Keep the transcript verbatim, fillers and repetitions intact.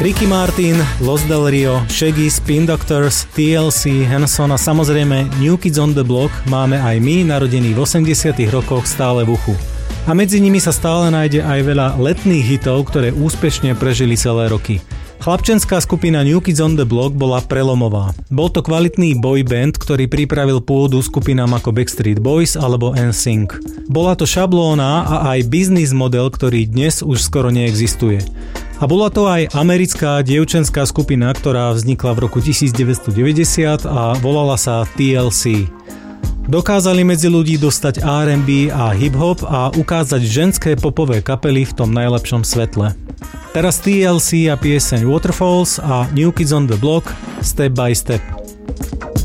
Ricky Martin, Los Del Rio, Shaggy, Spin Doctors, té el cé, Hanson a samozrejme New Kids on the Block máme aj my, narodení v osemdesiatych rokoch, stále v uchu. A medzi nimi sa stále nájde aj veľa letných hitov, ktoré úspešne prežili celé roky. Chlapčenská skupina New Kids on the Block bola prelomová. Bol to kvalitný boy band, ktorý pripravil pôdu skupinám ako Backstreet Boys alebo en sync. Bola to šablóna a aj biznis model, ktorý dnes už skoro neexistuje. A bola to aj americká dievčenská skupina, ktorá vznikla v roku devätnásťstodeväťdesiat a volala sa té el cé. Dokázali medzi ľudí dostať er end bí a hip-hop a ukázať ženské popové kapely v tom najlepšom svetle. Teraz té el cé a pieseň Waterfalls a New Kids on the Block Step by Step.